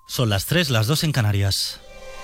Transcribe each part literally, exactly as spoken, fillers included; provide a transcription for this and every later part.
Son las tres, las dos en Canarias.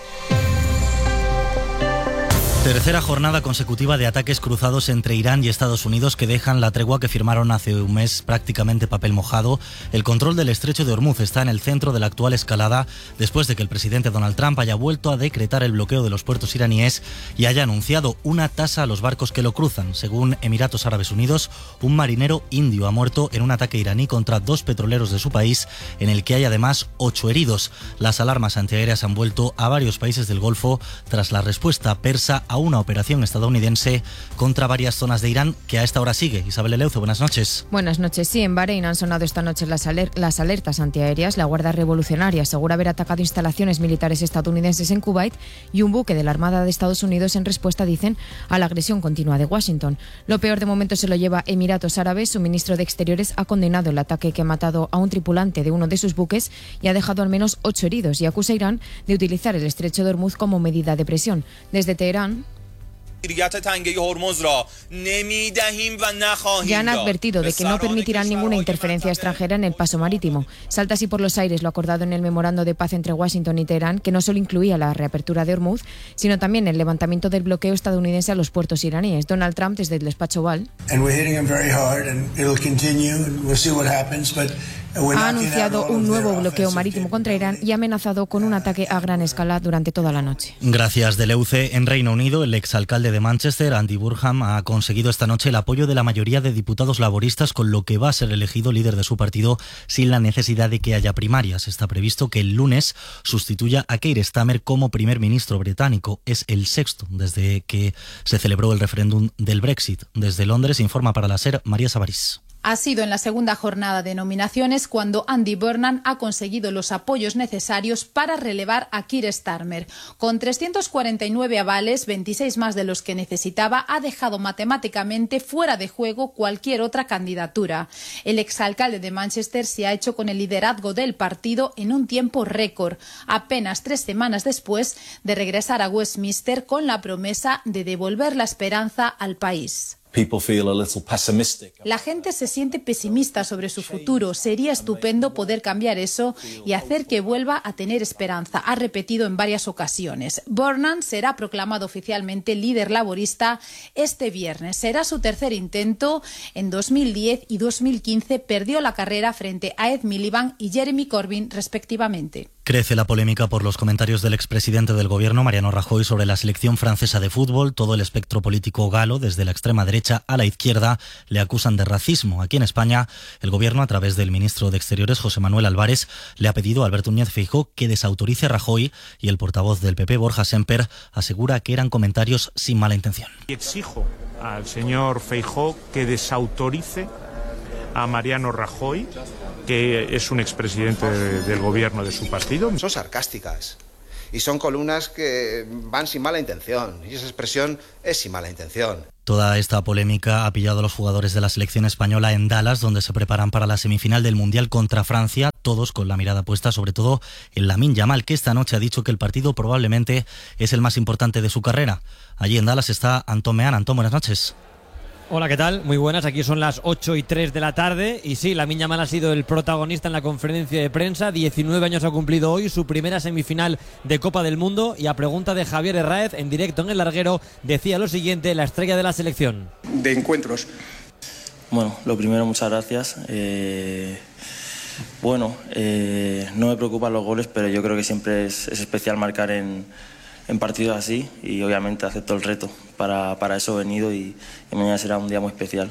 Tercera jornada consecutiva de ataques cruzados entre Irán y Estados Unidos que dejan la tregua que firmaron hace un mes prácticamente papel mojado. El control del estrecho de Hormuz está en el centro de la actual escalada después de que el presidente Donald Trump haya vuelto a decretar el bloqueo de los puertos iraníes y haya anunciado una tasa a los barcos que lo cruzan. Según Emiratos Árabes Unidos, un marinero indio ha muerto en un ataque iraní contra dos petroleros de su país, en el que hay además ocho heridos. Las alarmas antiaéreas han vuelto a varios países del Golfo tras la respuesta persa a una operación estadounidense contra varias zonas de Irán que a esta hora sigue. Isabel Eleuzo, buenas noches. Buenas noches. Sí, en Bahrein han sonado esta noche las, aler- las alertas antiaéreas. La Guardia Revolucionaria asegura haber atacado instalaciones militares estadounidenses en Kuwait y un buque de la Armada de Estados Unidos en respuesta, dicen, a la agresión continua de Washington. Lo peor de momento se lo lleva Emiratos Árabes. Su ministro de Exteriores ha condenado el ataque que ha matado a un tripulante de uno de sus buques y ha dejado al menos ocho heridos, y acusa a Irán de utilizar el estrecho de Hormuz como medida de presión. Desde Teherán ya han advertido de que no permitirán ninguna interferencia extranjera en el paso marítimo. Salta así por los aires lo acordado en el memorando de paz entre Washington y Teherán, que no solo incluía la reapertura de Hormuz, sino también el levantamiento del bloqueo estadounidense a los puertos iraníes. Donald Trump, desde el despacho Oval, ha anunciado un nuevo bloqueo marítimo contra Irán y ha amenazado con un ataque a gran escala durante toda la noche. Gracias, Deleuze. En Reino Unido, el exalcalde de Manchester, Andy Burnham, ha conseguido esta noche el apoyo de la mayoría de diputados laboristas, con lo que va a ser elegido líder de su partido sin la necesidad de que haya primarias. Está previsto que el lunes sustituya a Keir Starmer como primer ministro británico. Es el sexto desde que se celebró el referéndum del Brexit. Desde Londres informa para la SER María Sabarís. Ha sido en la segunda jornada de nominaciones cuando Andy Burnham ha conseguido los apoyos necesarios para relevar a Keir Starmer. Con trescientos cuarenta y nueve avales, veintiséis más de los que necesitaba, ha dejado matemáticamente fuera de juego cualquier otra candidatura. El exalcalde de Manchester se ha hecho con el liderazgo del partido en un tiempo récord, apenas tres semanas después de regresar a Westminster con la promesa de devolver la esperanza al país. La gente se siente pesimista sobre su futuro. Sería estupendo poder cambiar eso y hacer que vuelva a tener esperanza, ha repetido en varias ocasiones. Burnham será proclamado oficialmente líder laborista este viernes. Será su tercer intento. En dos mil diez y dos mil quince perdió la carrera frente a Ed Miliband y Jeremy Corbyn, respectivamente. Crece la polémica por los comentarios del expresidente del gobierno, Mariano Rajoy, sobre la selección francesa de fútbol. Todo el espectro político galo, desde la extrema derecha a la izquierda, le acusan de racismo. Aquí en España, el gobierno, a través del ministro de Exteriores, José Manuel Álvarez, le ha pedido a Alberto Núñez Feijóo que desautorice a Rajoy, y el portavoz del P P, Borja Semper, asegura que eran comentarios sin mala intención. Y exijo al señor Feijóo que desautorice a Mariano Rajoy, que es un expresidente de, del gobierno de su partido. Son sarcásticas y son columnas que van sin mala intención, y esa expresión es sin mala intención. Toda esta polémica ha pillado a los jugadores de la selección española en Dallas, donde se preparan para la semifinal del Mundial contra Francia, todos con la mirada puesta sobre todo en Lamine Yamal, que esta noche ha dicho que el partido probablemente es el más importante de su carrera. Allí en Dallas está Antón Meán. Antón, buenas noches. Hola, ¿qué tal? Muy buenas, aquí son las ocho y tres de la tarde y sí, Lamine Yamal ha sido el protagonista en la conferencia de prensa. diecinueve años ha cumplido hoy, su primera semifinal de Copa del Mundo, y a pregunta de Javier Herráez, en directo en El Larguero, decía lo siguiente, la estrella de la selección. De encuentros. Bueno, lo primero, muchas gracias. Eh, bueno, eh, no me preocupan los goles, pero yo creo que siempre es, es especial marcar en... en partidos así, y obviamente acepto el reto. Para, para eso he venido y, y mañana será un día muy especial.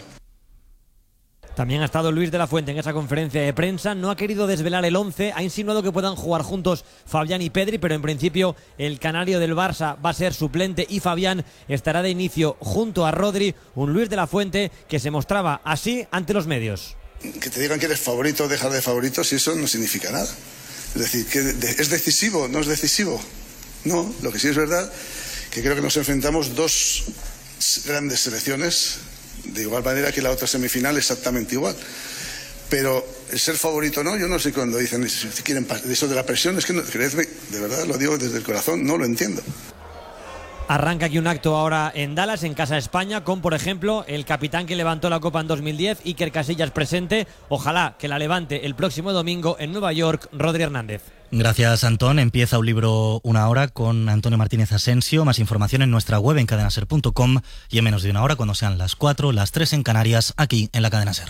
También ha estado Luis de la Fuente en esa conferencia de prensa. No ha querido desvelar el once, ha insinuado que puedan jugar juntos Fabián y Pedri, pero en principio el canario del Barça va a ser suplente y Fabián estará de inicio junto a Rodri. Un Luis de la Fuente que se mostraba así ante los medios. Que te digan que eres favorito o dejar de favorito, si eso no significa nada. Es decir, que es decisivo, no es decisivo. No, lo que sí es verdad que creo que nos enfrentamos dos grandes selecciones, de igual manera que la otra semifinal exactamente igual. Pero el ser favorito no, yo no sé cuando dicen si quieren eso de la presión, es que no, creedme, de verdad lo digo desde el corazón, no lo entiendo. Arranca aquí un acto ahora en Dallas, en Casa España, con, por ejemplo, el capitán que levantó la Copa en dos mil diez, Iker Casillas, presente. Ojalá que la levante el próximo domingo en Nueva York, Rodri Hernández. Gracias, Antón. Empieza un libro una hora con Antonio Martínez Asensio. Más información en nuestra web en cadena ser punto com y en menos de una hora, cuando sean las cuatro, las tres en Canarias, aquí en la Cadena Ser.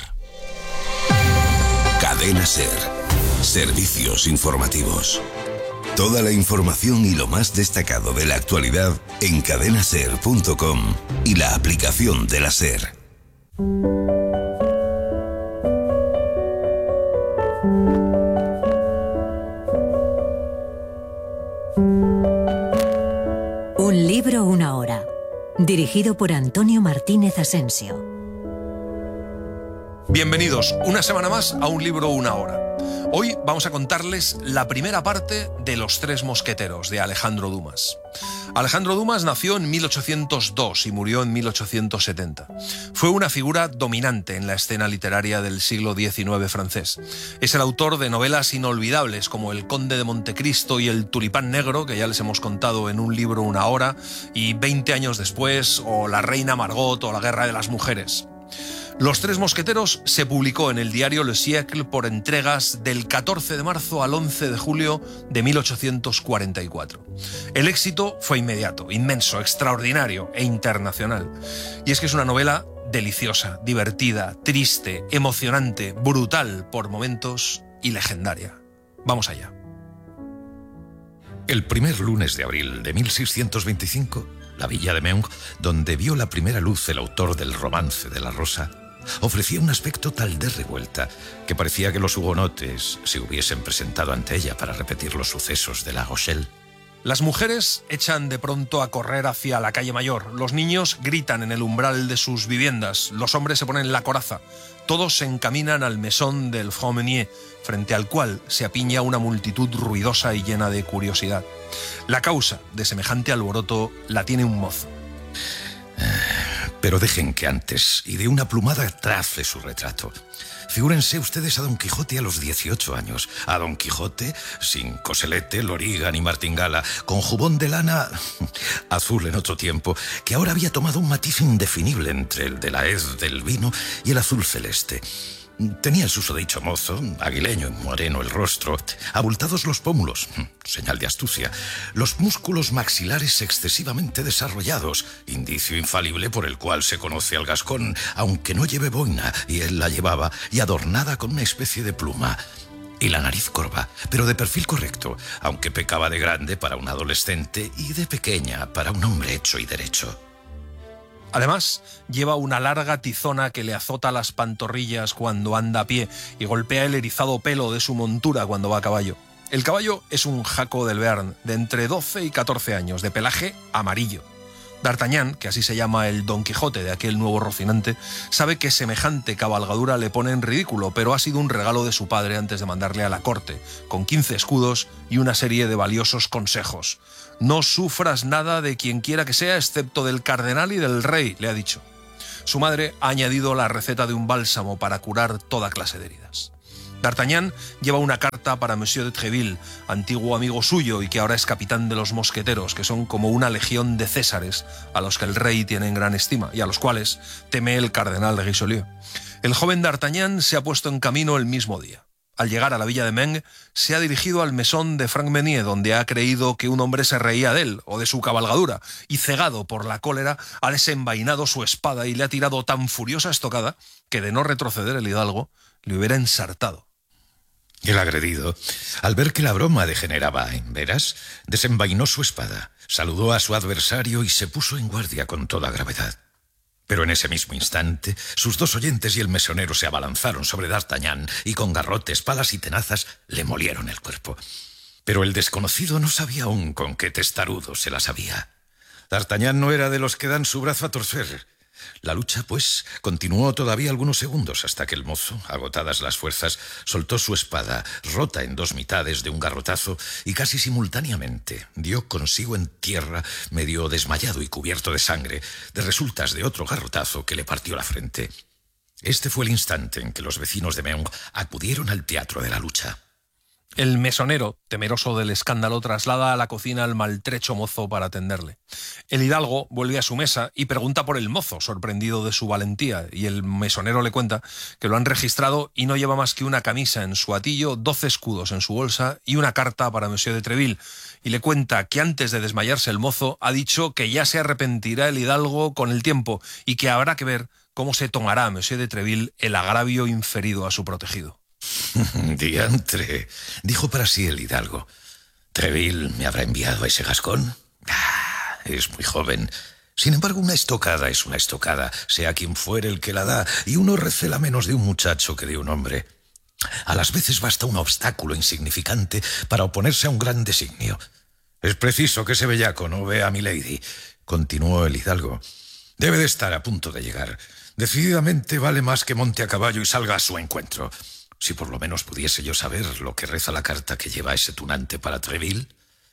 Cadena Ser. Servicios informativos. Toda la información y lo más destacado de la actualidad en cadena ser punto com y la aplicación de la Ser. Un libro, una hora. Dirigido por Antonio Martínez Asensio. Bienvenidos una semana más a Un libro, una hora. Hoy vamos a contarles la primera parte de Los Tres Mosqueteros, de Alejandro Dumas. Alejandro Dumas nació en mil ochocientos dos y murió en mil ochocientos setenta. Fue una figura dominante en la escena literaria del siglo diecinueve francés. Es el autor de novelas inolvidables como El Conde de Montecristo y El Tulipán Negro, que ya les hemos contado en Un libro, una hora, y veinte años después, o La Reina Margot o La Guerra de las Mujeres. Los Tres Mosqueteros se publicó en el diario Le Siècle por entregas del catorce de marzo al once de julio de mil ochocientos cuarenta y cuatro. El éxito fue inmediato, inmenso, extraordinario e internacional. Y es que es una novela deliciosa, divertida, triste, emocionante, brutal por momentos y legendaria. Vamos allá. El primer lunes de abril de mil seiscientos veinticinco, la villa de Meung, donde vio la primera luz el autor del Romance de la Rosa, ofrecía un aspecto tal de revuelta que parecía que los hugonotes se hubiesen presentado ante ella para repetir los sucesos de La Rochelle. Las mujeres echan de pronto a correr hacia la calle Mayor, los niños gritan en el umbral de sus viviendas, los hombres se ponen la coraza, todos se encaminan al mesón del Franc Meunier, frente al cual se apiña una multitud ruidosa y llena de curiosidad. La causa de semejante alboroto la tiene un mozo. Pero dejen que antes, y de una plumada, trace su retrato. Figúrense ustedes a Don Quijote a los dieciocho años. A Don Quijote sin coselete, loriga ni martingala, con jubón de lana azul en otro tiempo, que ahora había tomado un matiz indefinible entre el de la hez del vino y el azul celeste. Tenía el susodicho mozo, aguileño y moreno el rostro, abultados los pómulos, señal de astucia, los músculos maxilares excesivamente desarrollados, indicio infalible por el cual se conoce al gascón, aunque no lleve boina, y él la llevaba, y adornada con una especie de pluma. Y la nariz corva, pero de perfil correcto, aunque pecaba de grande para un adolescente y de pequeña para un hombre hecho y derecho. Además, lleva una larga tizona que le azota las pantorrillas cuando anda a pie y golpea el erizado pelo de su montura cuando va a caballo. El caballo es un jaco del Béarn, de entre doce y catorce años, de pelaje amarillo. D'Artagnan, que así se llama el Don Quijote de aquel nuevo Rocinante, sabe que semejante cabalgadura le pone en ridículo, pero ha sido un regalo de su padre antes de mandarle a la corte, con quince escudos y una serie de valiosos consejos. No sufras nada de quien quiera que sea, excepto del cardenal y del rey, le ha dicho. Su madre ha añadido la receta de un bálsamo para curar toda clase de heridas. D'Artagnan lleva una carta para Monsieur de Treville, antiguo amigo suyo y que ahora es capitán de los mosqueteros, que son como una legión de césares a los que el rey tiene en gran estima y a los cuales teme el cardenal de Richelieu. El joven D'Artagnan se ha puesto en camino el mismo día. Al llegar a la villa de Meung, se ha dirigido al mesón de Franc Meunier, donde ha creído que un hombre se reía de él o de su cabalgadura, y cegado por la cólera, ha desenvainado su espada y le ha tirado tan furiosa estocada que, de no retroceder el hidalgo, le hubiera ensartado. El agredido, al ver que la broma degeneraba en veras, desenvainó su espada, saludó a su adversario y se puso en guardia con toda gravedad. Pero en ese mismo instante, sus dos oyentes y el mesonero se abalanzaron sobre D'Artagnan y con garrotes, palas y tenazas le molieron el cuerpo. Pero el desconocido no sabía aún con qué testarudo se las había. D'Artagnan no era de los que dan su brazo a torcer. La lucha, pues, continuó todavía algunos segundos hasta que el mozo, agotadas las fuerzas, soltó su espada, rota en dos mitades de un garrotazo, y casi simultáneamente dio consigo en tierra, medio desmayado y cubierto de sangre, de resultas de otro garrotazo que le partió la frente. Este fue el instante en que los vecinos de Meung acudieron al teatro de la lucha. El mesonero, temeroso del escándalo, traslada a la cocina al maltrecho mozo para atenderle. El hidalgo vuelve a su mesa y pregunta por el mozo, sorprendido de su valentía, y el mesonero le cuenta que lo han registrado y no lleva más que una camisa en su atillo, doce escudos en su bolsa y una carta para Monsieur de Treville, y le cuenta que antes de desmayarse el mozo ha dicho que ya se arrepentirá el hidalgo con el tiempo y que habrá que ver cómo se tomará Monsieur de Treville el agravio inferido a su protegido. Diantre, dijo para sí el hidalgo. ¿Treville me habrá enviado a ese gascón? Ah, es muy joven. Sin embargo, una estocada es una estocada, sea quien fuere el que la da, y uno recela menos de un muchacho que de un hombre. A las veces basta un obstáculo insignificante para oponerse a un gran designio. Es preciso que ese bellaco no vea a mi lady, continuó el hidalgo. Debe de estar a punto de llegar. Decididamente vale más que monte a caballo y salga a su encuentro. Si por lo menos pudiese yo saber lo que reza la carta que lleva ese tunante para Treville.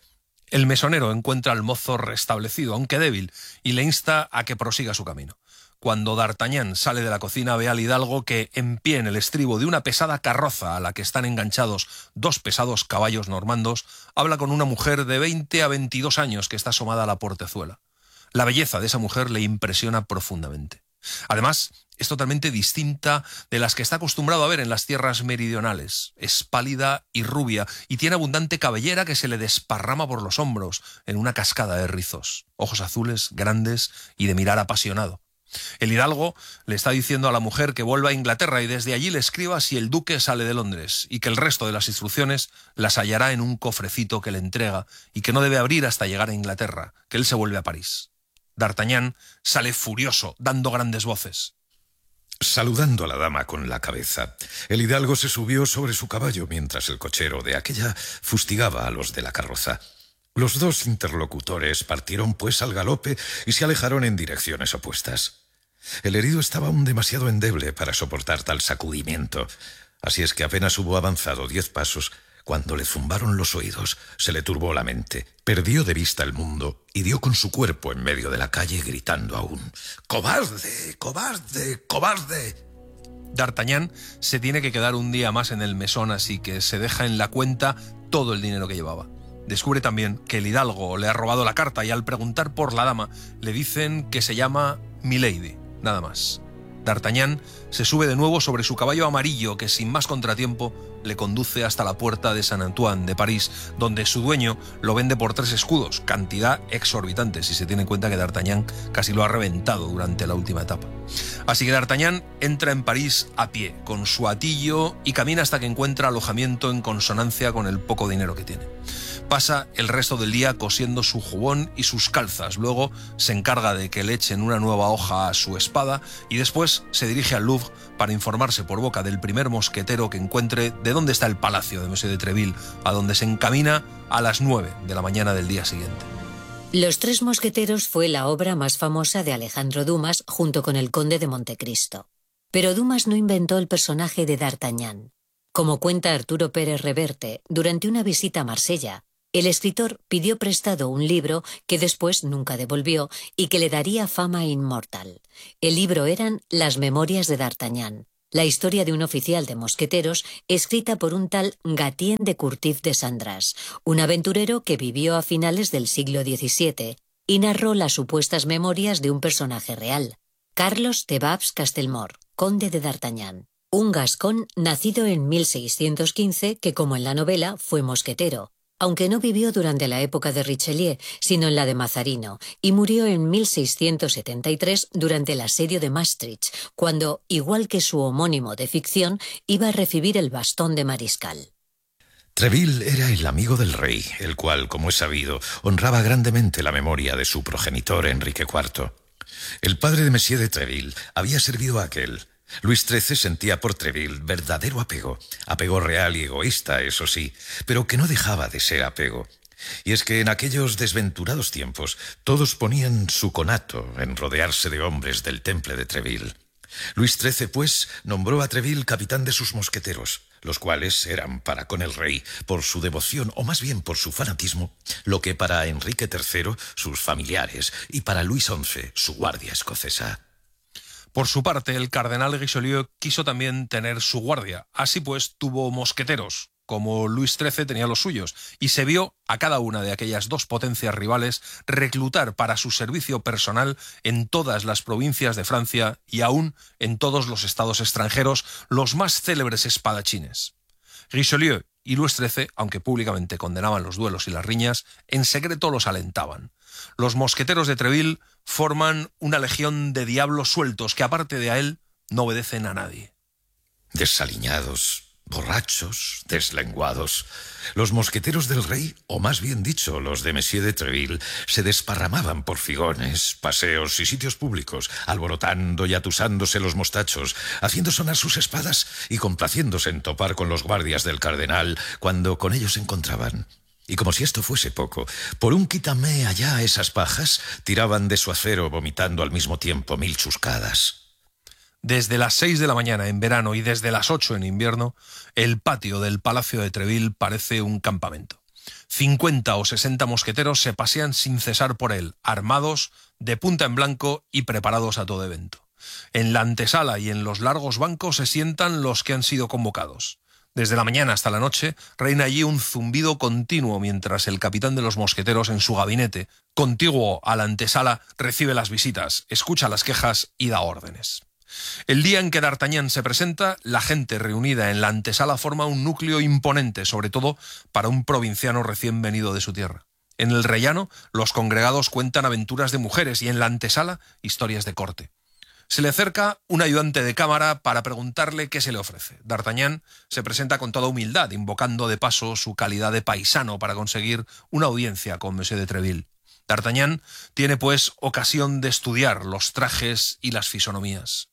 El mesonero encuentra al mozo restablecido, aunque débil, y le insta a que prosiga su camino. Cuando D'Artagnan sale de la cocina, ve al hidalgo que, en pie en el estribo de una pesada carroza a la que están enganchados dos pesados caballos normandos, habla con una mujer de veinte a veintidós años que está asomada a la portezuela. La belleza de esa mujer le impresiona profundamente. Además, es totalmente distinta de las que está acostumbrado a ver en las tierras meridionales. Es pálida y rubia y tiene abundante cabellera que se le desparrama por los hombros en una cascada de rizos. Ojos azules, grandes y de mirar apasionado. El hidalgo le está diciendo a la mujer que vuelva a Inglaterra y desde allí le escriba si el duque sale de Londres y que el resto de las instrucciones las hallará en un cofrecito que le entrega y que no debe abrir hasta llegar a Inglaterra, que él se vuelve a París. D'Artagnan sale furioso, dando grandes voces. Saludando a la dama con la cabeza, el hidalgo se subió sobre su caballo mientras el cochero de aquella fustigaba a los de la carroza. Los dos interlocutores partieron pues al galope y se alejaron en direcciones opuestas. El herido estaba aún demasiado endeble para soportar tal sacudimiento, así es que apenas hubo avanzado diez pasos cuando le zumbaron los oídos, se le turbó la mente, perdió de vista el mundo y dio con su cuerpo en medio de la calle gritando aún: ¡Cobarde! ¡Cobarde! ¡Cobarde! D'Artagnan se tiene que quedar un día más en el mesón, así que se deja en la cuenta todo el dinero que llevaba. Descubre también que el hidalgo le ha robado la carta y al preguntar por la dama le dicen que se llama Milady, nada más. D'Artagnan se sube de nuevo sobre su caballo amarillo que sin más contratiempo le conduce hasta la puerta de Saint-Antoine de París, donde su dueño lo vende por tres escudos, cantidad exorbitante si se tiene en cuenta que D'Artagnan casi lo ha reventado durante la última etapa. Así que D'Artagnan entra en París a pie, con su atillo, y camina hasta que encuentra alojamiento en consonancia con el poco dinero que tiene. Pasa el resto del día cosiendo su jubón y sus calzas, luego se encarga de que le echen una nueva hoja a su espada y después se dirige al Louvre para informarse por boca del primer mosquetero que encuentre de dónde está el palacio de Monsieur de Treville, a donde se encamina a las nueve de la mañana del día siguiente. Los Tres Mosqueteros fue la obra más famosa de Alejandro Dumas junto con el Conde de Montecristo. Pero Dumas no inventó el personaje de D'Artagnan. Como cuenta Arturo Pérez Reverte, durante una visita a Marsella, el escritor pidió prestado un libro que después nunca devolvió y que le daría fama inmortal. El libro eran Las Memorias de D'Artagnan, la historia de un oficial de mosqueteros escrita por un tal Gatien de Courtif de Sandras, un aventurero que vivió a finales del siglo diecisiete y narró las supuestas memorias de un personaje real, Carlos de Babs Castelmor, conde de D'Artagnan, un gascón nacido en mil seiscientos quince que, como en la novela, fue mosquetero, aunque no vivió durante la época de Richelieu, sino en la de Mazarino, y murió en mil seiscientos setenta y tres durante el asedio de Maastricht, cuando, igual que su homónimo de ficción, iba a recibir el bastón de mariscal. Treville era el amigo del rey, el cual, como es sabido, honraba grandemente la memoria de su progenitor Enrique cuarto. El padre de Monsieur de Treville había servido a aquel. Luis trece sentía por Treville verdadero apego, apego real y egoísta, eso sí, pero que no dejaba de ser apego. Y es que en aquellos desventurados tiempos todos ponían su conato en rodearse de hombres del temple de Treville. Luis trece, pues, nombró a Treville capitán de sus mosqueteros, los cuales eran para con el rey, por su devoción, o más bien por su fanatismo, lo que para Enrique tercero, sus familiares, y para Luis once, su guardia escocesa. Por su parte, el cardenal Richelieu quiso también tener su guardia. Así pues, tuvo mosqueteros, como Luis trece tenía los suyos, y se vio a cada una de aquellas dos potencias rivales reclutar para su servicio personal en todas las provincias de Francia y aún en todos los estados extranjeros los más célebres espadachines. Richelieu y Luis trece, aunque públicamente condenaban los duelos y las riñas, en secreto los alentaban. Los mosqueteros de Treville forman una legión de diablos sueltos que, aparte de a él, no obedecen a nadie. Desaliñados, borrachos, deslenguados, los mosqueteros del rey, o más bien dicho, los de Monsieur de Treville, se desparramaban por figones, paseos y sitios públicos, alborotando y atusándose los mostachos, haciendo sonar sus espadas y complaciéndose en topar con los guardias del cardenal cuando con ellos se encontraban. Y como si esto fuese poco, por un quítame allá a esas pajas, tiraban de su acero vomitando al mismo tiempo mil chuscadas. Desde las seis de la mañana en verano y desde las ocho en invierno, el patio del Palacio de Treville parece un campamento. Cincuenta o sesenta mosqueteros se pasean sin cesar por él, armados, de punta en blanco y preparados a todo evento. En la antesala y en los largos bancos se sientan los que han sido convocados. Desde la mañana hasta la noche reina allí un zumbido continuo mientras el capitán de los mosqueteros en su gabinete, contiguo a la antesala, recibe las visitas, escucha las quejas y da órdenes. El día en que D'Artagnan se presenta, la gente reunida en la antesala forma un núcleo imponente, sobre todo para un provinciano recién venido de su tierra. En el rellano, los congregados cuentan aventuras de mujeres y en la antesala, historias de corte. Se le acerca un ayudante de cámara para preguntarle qué se le ofrece. D'Artagnan se presenta con toda humildad, invocando de paso su calidad de paisano para conseguir una audiencia con Monsieur de Treville. D'Artagnan tiene, pues, ocasión de estudiar los trajes y las fisonomías.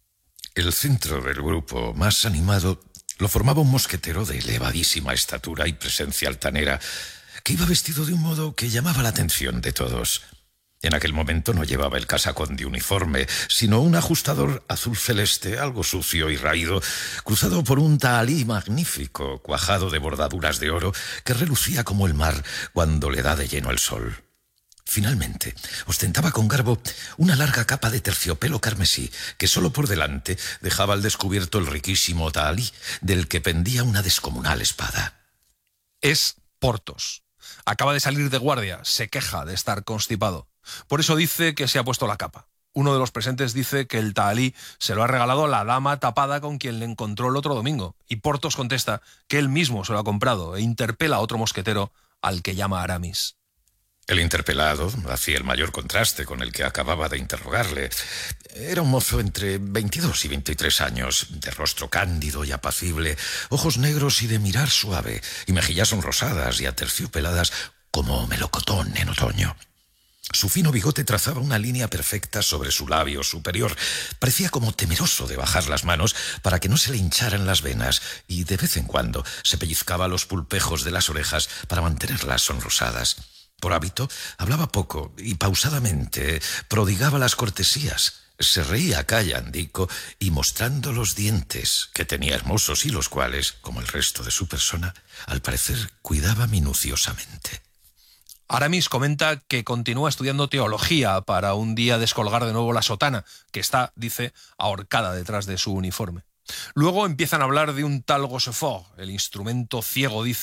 El centro del grupo más animado lo formaba un mosquetero de elevadísima estatura y presencia altanera, que iba vestido de un modo que llamaba la atención de todos. En aquel momento no llevaba el casacón de uniforme, sino un ajustador azul celeste, algo sucio y raído, cruzado por un tahalí magnífico, cuajado de bordaduras de oro, que relucía como el mar cuando le da de lleno el sol. Finalmente, ostentaba con garbo una larga capa de terciopelo carmesí que solo por delante dejaba al descubierto el riquísimo tahalí, del que pendía una descomunal espada. Es Porthos. Acaba de salir de guardia, se queja de estar constipado. Por eso dice que se ha puesto la capa. Uno de los presentes dice que el tahalí se lo ha regalado la dama tapada con quien le encontró el otro domingo, y Porthos contesta que él mismo se lo ha comprado e interpela a otro mosquetero al que llama Aramis. El interpelado hacía el mayor contraste con el que acababa de interrogarle. Era un mozo entre veintidós y veintitrés años, de rostro cándido y apacible, ojos negros y de mirar suave, y mejillas sonrosadas y aterciopeladas como melocotón en otoño. Su fino bigote trazaba una línea perfecta sobre su labio superior. Parecía como temeroso de bajar las manos para que no se le hincharan las venas, y de vez en cuando se pellizcaba los pulpejos de las orejas para mantenerlas sonrosadas. Por hábito, hablaba poco y pausadamente prodigaba las cortesías. Se reía callandico y mostrando los dientes, que tenía hermosos y los cuales, como el resto de su persona, al parecer cuidaba minuciosamente. Aramis comenta que continúa estudiando teología para un día descolgar de nuevo la sotana, que está, dice, ahorcada detrás de su uniforme. Luego empiezan a hablar de un tal Rochefort, el instrumento ciego, dice,